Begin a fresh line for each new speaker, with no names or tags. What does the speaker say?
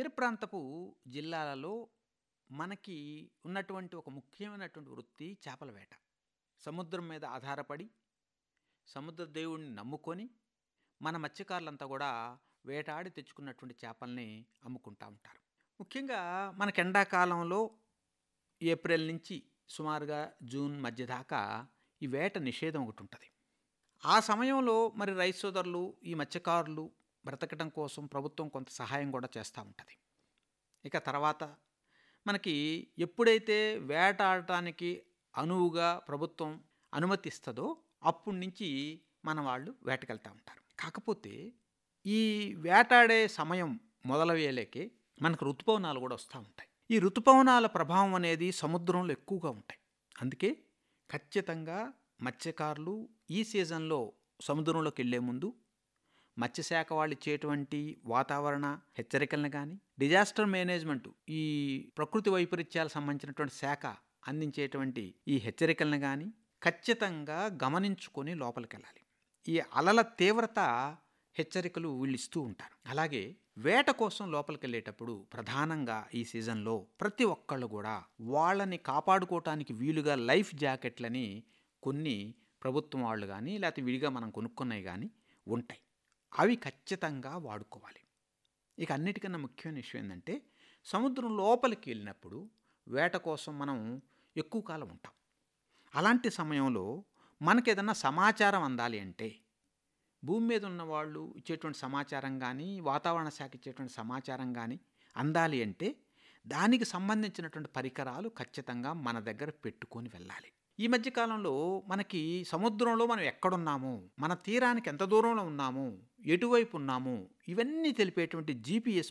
తీర ప్రాంతపు జిల్లాలలో మనకి ఉన్నటువంటి ఒక ముఖ్యమైనటువంటి వృత్తి చేపల వేట. సముద్రం మీద ఆధారపడి, సముద్ర దేవుడిని నమ్ముకొని, మన మత్స్యకారులంతా గూడా వేటాడి తెచ్చుకున్నటువంటి చేపల్ని అమ్ముకుంటా ఉంటారు. ముఖ్యంగా మనకి ఎండాకాలంలో ఏప్రిల్ నుంచి సుమారుగా జూన్ మధ్య దాకా ఈ వేట నిషేధం ఒకటుంటది. ఆ సమయంలో మరి రైతు సోదరులు, ఈ మత్స్యకారులు బ్రతకటం కోసం ప్రభుత్వం కొంత సహాయం కూడా చేస్తూ ఉంటుంది. ఇక తర్వాత మనకి ఎప్పుడైతే వేటాడటానికి అనువుగా ప్రభుత్వం అనుమతిస్తుందో అప్పటి నుంచి మన వాళ్ళు వేటకెళ్తూ ఉంటారు. కాకపోతే ఈ వేటాడే సమయం మొదలయ్యేలేకే మనకు ఋతుపవనాలు కూడా వస్తూ ఉంటాయి. ఈ ఋతుపవనాల ప్రభావం అనేది సముద్రంలో ఎక్కువగా ఉంటాయి. అందుకే ఖచ్చితంగా మత్స్యకారులు ఈ సీజన్లో సముద్రంలోకి వెళ్ళే ముందు మత్స్యశాఖ వాళ్ళు ఇచ్చేటువంటి వాతావరణ హెచ్చరికలను కానీ, డిజాస్టర్ మేనేజ్మెంట్ ఈ ప్రకృతి వైపరీత్యాలకు సంబంధించినటువంటి శాఖ అందించేటువంటి ఈ హెచ్చరికలను కానీ ఖచ్చితంగా గమనించుకొని లోపలికెళ్ళాలి. ఈ అలల తీవ్రత హెచ్చరికలు వీళ్ళు ఇస్తూ ఉంటారు. అలాగే వేట కోసం లోపలికి వెళ్ళేటప్పుడు ప్రధానంగా ఈ సీజన్లో ప్రతి ఒక్కళ్ళు కూడా వాళ్ళని కాపాడుకోవటానికి వీలుగా లైఫ్ జాకెట్లని కొన్ని ప్రభుత్వం వాళ్ళు కానీ లేకపోతే విడిగా మనం కొనుక్కున్నవి కానీ ఉంటాయి. అవి ఖచ్చితంగా వాడుకోవాలి. ఇక అన్నిటికన్నా ముఖ్యమైన విషయం ఏంటంటే సముద్రం లోపలికి వెళ్ళినప్పుడు వేట కోసం మనం ఎక్కువ కాలం ఉంటాం. అలాంటి సమయంలో మనకేదన్నా సమాచారం అందాలి అంటే భూమి మీద ఉన్న వాళ్ళు ఇచ్చేటువంటి సమాచారం కానీ, వాతావరణ శాఖ ఇచ్చేటువంటి సమాచారం కానీ అందాలి అంటే దానికి సంబంధించినటువంటి పరికరాలు ఖచ్చితంగా మన దగ్గర పెట్టుకొని వెళ్ళాలి. ఈ మధ్యకాలంలో మనకి సముద్రంలో మనం ఎక్కడున్నాము, మన తీరానికి ఎంత దూరంలో ఉన్నాము, ఎటువైపు ఉన్నాము, ఇవన్నీ తెలిపేటువంటి జీపీఎస్